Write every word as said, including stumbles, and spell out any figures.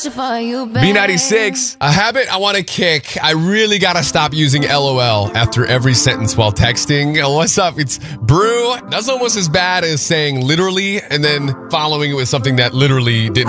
B ninety-six, a habit I want to kick. I really got to stop using LOL after every sentence while texting. Oh, what's up? It's Brew. That's almost as bad as saying literally and then following it with something that literally didn't